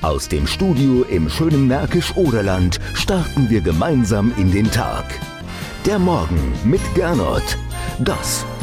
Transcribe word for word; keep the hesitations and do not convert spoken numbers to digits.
Aus dem Studio im schönen Märkisch-Oderland starten wir gemeinsam in den Tag. Der Morgen mit Gernot. Das